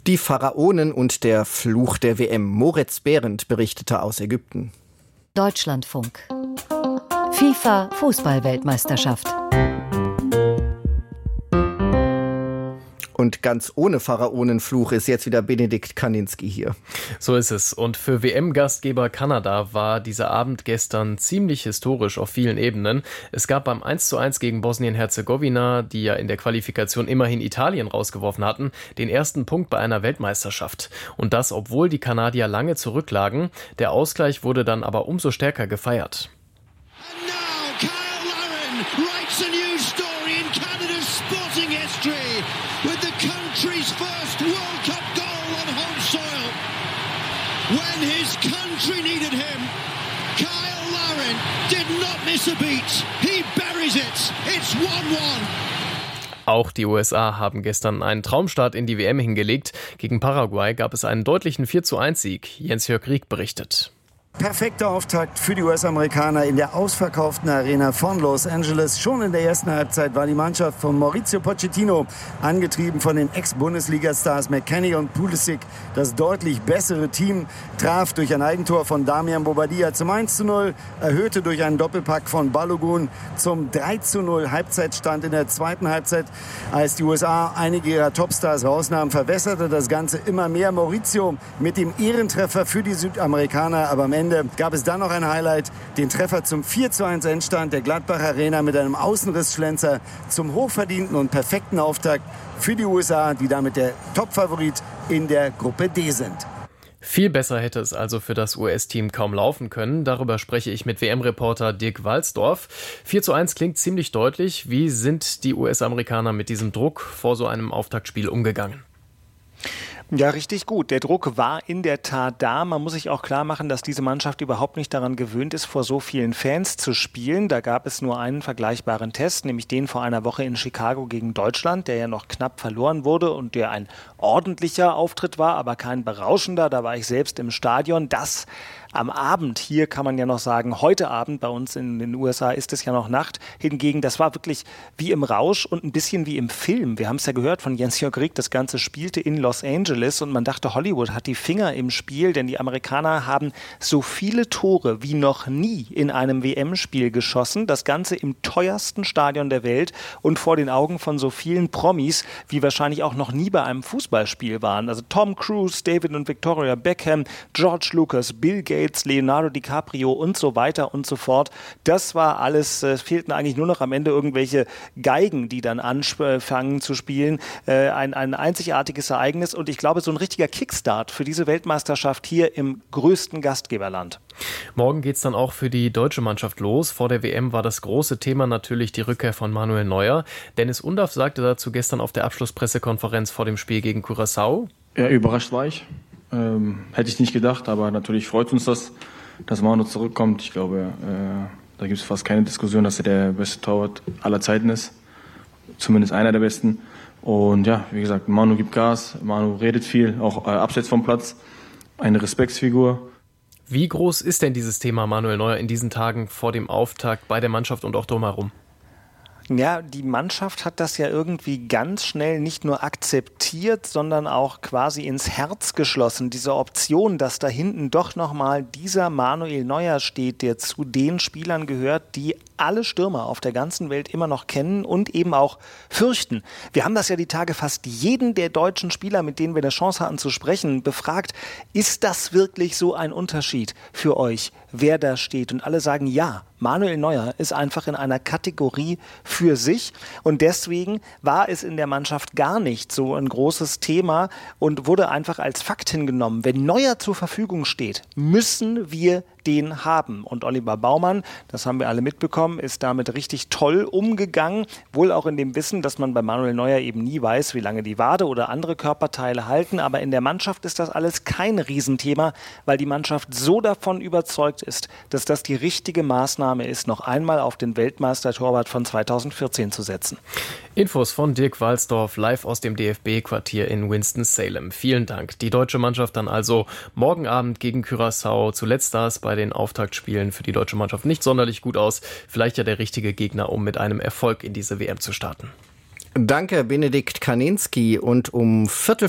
Die Pharaonen und der Fluch der WM. Moritz Behrendt berichtete aus Ägypten. Deutschlandfunk. FIFA-Fußball-Weltmeisterschaft. Und ganz ohne Pharaonenfluch ist jetzt wieder Benedikt Kaninski hier. So ist es. Und für WM-Gastgeber Kanada war dieser Abend gestern ziemlich historisch auf vielen Ebenen. Es gab beim 1:1 gegen Bosnien-Herzegowina, die ja in der Qualifikation immerhin Italien rausgeworfen hatten, den ersten Punkt bei einer Weltmeisterschaft. Und das, obwohl die Kanadier lange zurücklagen. Der Ausgleich wurde dann aber umso stärker gefeiert. With the country's first World Cup goal on home soil. When his country needed him, Kyle Larin did not miss a beat. He buries it. It's 1-1. Auch die USA haben gestern einen Traumstart in die WM hingelegt. Gegen Paraguay gab es einen deutlichen 4:1-Sieg. Jens-Jörg Rieck berichtet. Perfekter Auftakt für die US-Amerikaner in der ausverkauften Arena von Los Angeles. Schon in der ersten Halbzeit war die Mannschaft von Mauricio Pochettino, angetrieben von den Ex-Bundesliga-Stars McKennie und Pulisic, das deutlich bessere Team, traf durch ein Eigentor von Damian Bobadilla zum 1:0, erhöhte durch einen Doppelpack von Balogun zum 3:0 Halbzeitstand in der zweiten Halbzeit. Als die USA einige ihrer Topstars rausnahmen, verwässerte das Ganze immer mehr. Mauricio mit dem Ehrentreffer für die Südamerikaner, aber am Ende gab es dann noch ein Highlight, den Treffer zum 4:1 Endstand der Gladbach Arena mit einem Außenrissschlenzer zum hochverdienten und perfekten Auftakt für die USA, die damit der Topfavorit in der Gruppe D sind. Viel besser hätte es also für das US-Team kaum laufen können. Darüber spreche ich mit WM-Reporter Dirk Walsdorf. 4:1 klingt ziemlich deutlich. Wie sind die US-Amerikaner mit diesem Druck vor so einem Auftaktspiel umgegangen? Ja, richtig gut. Der Druck war in der Tat da. Man muss sich auch klar machen, dass diese Mannschaft überhaupt nicht daran gewöhnt ist, vor so vielen Fans zu spielen. Da gab es nur einen vergleichbaren Test, nämlich den vor einer Woche in Chicago gegen Deutschland, der ja noch knapp verloren wurde und der ein ordentlicher Auftritt war, aber kein berauschender. Da war ich selbst im Stadion. Das am Abend, hier kann man ja noch sagen, heute Abend, bei uns in den USA ist es ja noch Nacht. Hingegen, das war wirklich wie im Rausch und ein bisschen wie im Film. Wir haben es ja gehört von Jens-Jörg Rieck, das Ganze spielte in Los Angeles und man dachte, Hollywood hat die Finger im Spiel, denn die Amerikaner haben so viele Tore wie noch nie in einem WM-Spiel geschossen. Das Ganze im teuersten Stadion der Welt und vor den Augen von so vielen Promis, wie wahrscheinlich auch noch nie bei einem Fußballspiel waren. Also Tom Cruise, David und Victoria Beckham, George Lucas, Bill Gates, Leonardo DiCaprio und so weiter und so fort. Das war alles, fehlten eigentlich nur noch am Ende irgendwelche Geigen, die dann anfangen zu spielen. Ein einzigartiges Ereignis und ich glaube, so ein richtiger Kickstart für diese Weltmeisterschaft hier im größten Gastgeberland. Morgen geht es dann auch für die deutsche Mannschaft los. Vor der WM war das große Thema natürlich die Rückkehr von Manuel Neuer. Dennis Undaff sagte dazu gestern auf der Abschlusspressekonferenz vor dem Spiel gegen Curaçao. Ja, überrascht war ich. Hätte ich nicht gedacht, aber natürlich freut uns das, dass Manu zurückkommt. Ich glaube, da gibt es fast keine Diskussion, dass er der beste Torwart aller Zeiten ist. Zumindest einer der besten. Und ja, wie gesagt, Manu gibt Gas, Manu redet viel, auch abseits vom Platz. Eine Respektsfigur. Wie groß ist denn dieses Thema Manuel Neuer in diesen Tagen vor dem Auftakt bei der Mannschaft und auch drumherum? Ja, die Mannschaft hat das ja irgendwie ganz schnell nicht nur akzeptiert, sondern auch quasi ins Herz geschlossen. Diese Option, dass da hinten doch nochmal dieser Manuel Neuer steht, der zu den Spielern gehört, die alle Stürmer auf der ganzen Welt immer noch kennen und eben auch fürchten. Wir haben das ja die Tage fast jeden der deutschen Spieler, mit denen wir eine Chance hatten zu sprechen, befragt, ist das wirklich so ein Unterschied für euch, wer da steht? Und alle sagen ja. Manuel Neuer ist einfach in einer Kategorie für sich und deswegen war es in der Mannschaft gar nicht so ein großes Thema und wurde einfach als Fakt hingenommen. Wenn Neuer zur Verfügung steht, müssen wir den haben. Und Oliver Baumann, das haben wir alle mitbekommen, ist damit richtig toll umgegangen. Wohl auch in dem Wissen, dass man bei Manuel Neuer eben nie weiß, wie lange die Wade oder andere Körperteile halten. Aber in der Mannschaft ist das alles kein Riesenthema, weil die Mannschaft so davon überzeugt ist, dass das die richtige Maßnahme ist, noch einmal auf den Weltmeister-Torwart von 2014 zu setzen. Infos von Dirk Walsdorf live aus dem DFB-Quartier in Winston-Salem. Vielen Dank. Die deutsche Mannschaft dann also morgen Abend gegen Curaçao. Zuletzt sah es bei den Auftaktspielen für die deutsche Mannschaft nicht sonderlich gut aus. Vielleicht ja der richtige Gegner, um mit einem Erfolg in diese WM zu starten. Danke, Benedikt Kaninski. Und um 4:45